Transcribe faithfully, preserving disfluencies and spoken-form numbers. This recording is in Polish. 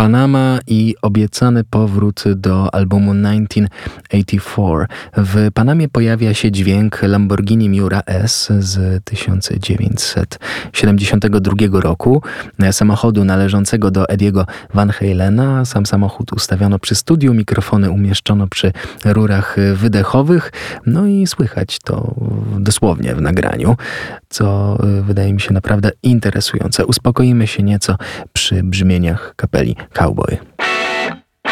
Panama i obiecany powrót do albumu tysiąc dziewięćset osiemdziesiąt cztery. W Panamie pojawia się dźwięk Lamborghini Miura S z tysiąc dziewięćset siedemdziesiątego drugiego roku, samochodu należącego do Ediego Van Halena. Sam samochód ustawiono przy studiu, mikrofony umieszczono przy rurach wydechowych, no i słychać to dosłownie w nagraniu, co wydaje mi się naprawdę interesujące. Uspokoimy się nieco przy brzmieniach kapeli Cowboy.